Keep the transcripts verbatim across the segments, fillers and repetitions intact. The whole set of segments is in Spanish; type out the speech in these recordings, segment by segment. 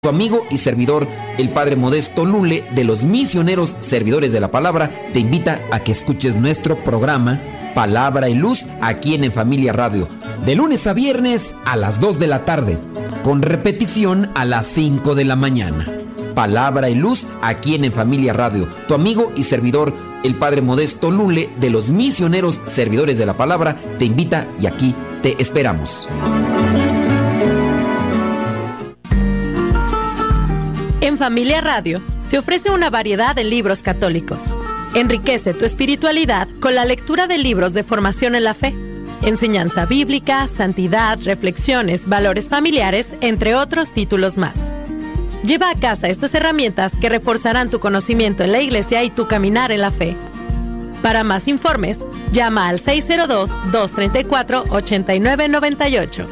Tu amigo y servidor, el Padre Modesto Lule, de los Misioneros Servidores de la Palabra, te invita a que escuches nuestro programa Palabra y Luz aquí en En Familia Radio, de lunes a viernes a las dos de la tarde, con repetición a las cinco de la mañana. Palabra y Luz aquí en En Familia Radio. Tu amigo y servidor, el Padre Modesto Lule, de los Misioneros Servidores de la Palabra, te invita y aquí te esperamos. En Familia Radio te ofrece una variedad de libros católicos. Enriquece tu espiritualidad con la lectura de libros de formación en la fe, enseñanza bíblica, santidad, reflexiones, valores familiares, entre otros títulos más. Lleva a casa estas herramientas que reforzarán tu conocimiento en la Iglesia y tu caminar en la fe. Para más informes, llama al seis cero dos, dos tres cuatro, ocho nueve nueve ocho.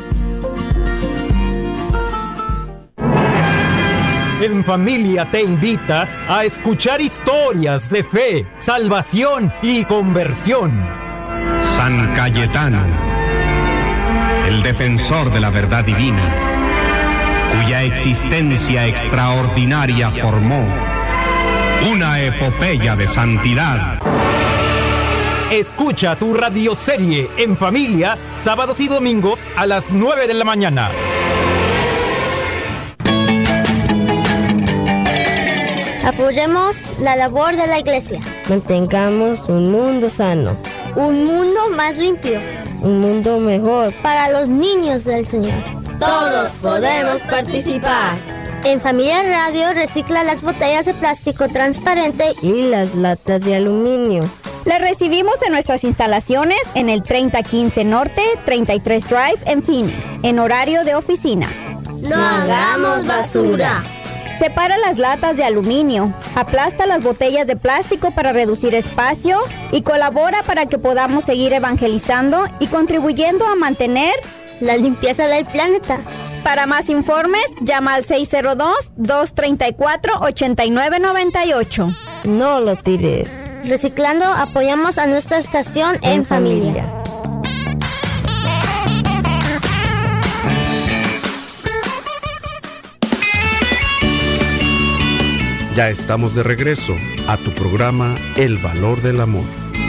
En Familia te invita a escuchar historias de fe, salvación y conversión. San Cayetano, el defensor de la verdad divina, cuya existencia extraordinaria formó una epopeya de santidad. Escucha tu radioserie En Familia, sábados y domingos a las nueve de la mañana. Apoyemos la labor de la Iglesia. Mantengamos un mundo sano. Un mundo más limpio. Un mundo mejor. Para los niños del Señor. Todos podemos participar. En Familia Radio recicla las botellas de plástico transparente y las latas de aluminio. Las recibimos en nuestras instalaciones en el treinta quince Norte, treinta y tres Drive en Phoenix, en horario de oficina. No hagamos basura. Separa las latas de aluminio, aplasta las botellas de plástico para reducir espacio y colabora para que podamos seguir evangelizando y contribuyendo a mantener la limpieza del planeta. Para más informes, llama al seis cero dos, dos tres cuatro, ocho nueve nueve ocho. No lo tires. Reciclando, apoyamos a nuestra estación en, en familia. familia. Ya estamos de regreso a tu programa El Valor del Amor.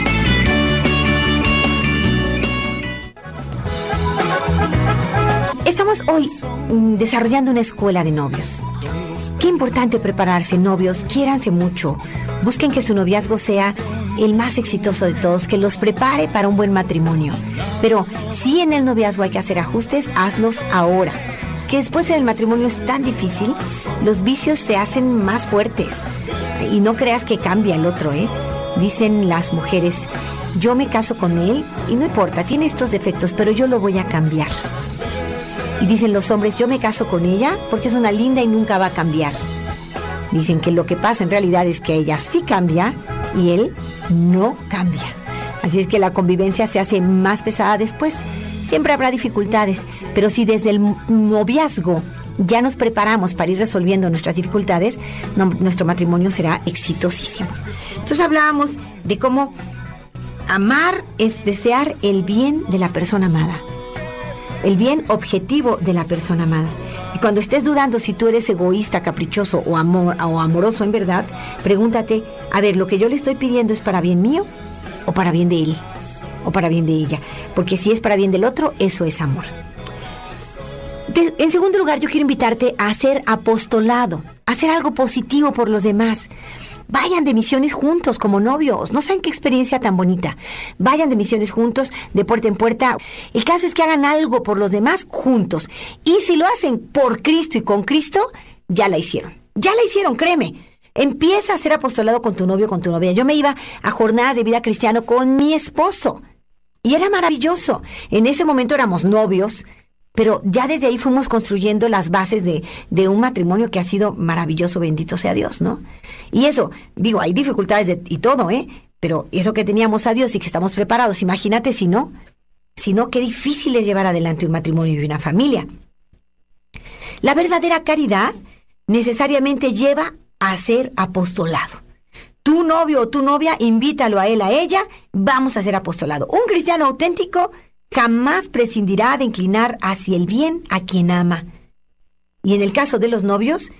Estamos hoy desarrollando una escuela de novios. Qué importante prepararse, novios, quiéranse mucho. Busquen que su noviazgo sea el más exitoso de todos, que los prepare para un buen matrimonio. Pero si en el noviazgo hay que hacer ajustes, hazlos ahora. Que después del matrimonio es tan difícil, los vicios se hacen más fuertes. Y no creas que cambia el otro, ¿eh? Dicen las mujeres, yo me caso con él y no importa, tiene estos defectos, pero yo lo voy a cambiar. Y dicen los hombres, yo me caso con ella porque es una linda y nunca va a cambiar. Dicen que lo que pasa en realidad es que ella sí cambia y él no cambia. Así es que la convivencia se hace más pesada después. Siempre habrá dificultades, pero si desde el noviazgo ya nos preparamos para ir resolviendo nuestras dificultades, no, nuestro matrimonio será exitosísimo. Entonces hablábamos de cómo amar es desear el bien de la persona amada, el bien objetivo de la persona amada. Y cuando estés dudando si tú eres egoísta, caprichoso o, amor, o amoroso en verdad, pregúntate, a ver, ¿lo que yo le estoy pidiendo es para bien mío o para bien de él? O para bien de ella, porque si es para bien del otro, eso es amor. De, en segundo lugar, yo quiero invitarte a hacer apostolado, a hacer algo positivo por los demás. Vayan de misiones juntos como novios, no saben qué experiencia tan bonita. Vayan de misiones juntos, de puerta en puerta. El caso es que hagan algo por los demás juntos. Y si lo hacen por Cristo y con Cristo, ya la hicieron. Ya la hicieron, créeme. Empieza a hacer apostolado con tu novio, con tu novia. Yo me iba a jornadas de vida cristiano con mi esposo. Y era maravilloso. En ese momento éramos novios, pero ya desde ahí fuimos construyendo las bases de, de un matrimonio que ha sido maravilloso, bendito sea Dios, ¿no? Y eso, digo, hay dificultades de, y todo, ¿eh? Pero eso que teníamos a Dios y que estamos preparados, imagínate si no. Si no, qué difícil es llevar adelante un matrimonio y una familia. La verdadera caridad necesariamente lleva a hacer apostolado. Tu novio o tu novia, invítalo a él, a ella, vamos a hacer apostolado. Un cristiano auténtico jamás prescindirá de inclinar hacia el bien a quien ama. Y en el caso de los novios,